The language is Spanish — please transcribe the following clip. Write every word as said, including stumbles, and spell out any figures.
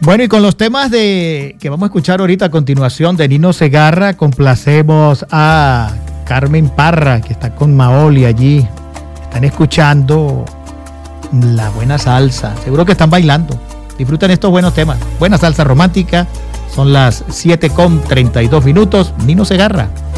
Bueno, y con los temas de que vamos a escuchar ahorita a continuación de Nino Segarra, complacemos a Carmen Parra, que está con Maoli allí. Están escuchando la buena salsa. Seguro que están bailando. Disfruten estos buenos temas. Buena salsa romántica. Son las siete con treinta y dos minutos. Nino Segarra.